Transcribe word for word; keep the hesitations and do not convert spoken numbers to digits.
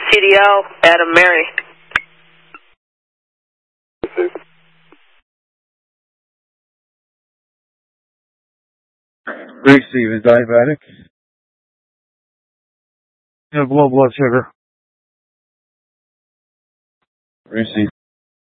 C D L, Adam Mary. Receive is diabetic. You have low blood sugar. Receive.